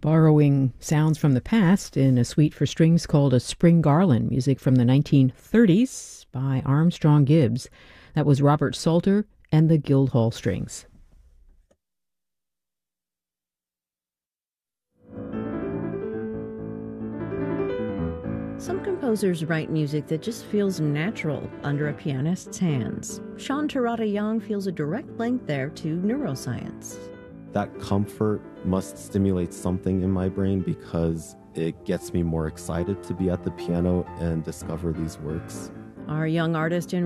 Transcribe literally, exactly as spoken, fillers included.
Borrowing sounds from the past in a suite for strings called A Spring Garland, music from the nineteen thirties by Armstrong Gibbs. That was Robert Salter and the Guildhall Strings. Some composers write music that just feels natural under a pianist's hands. Sean Terada Young feels a direct link there to neuroscience. That comfort must stimulate something in my brain because it gets me more excited to be at the piano and discover these works. Our young artist in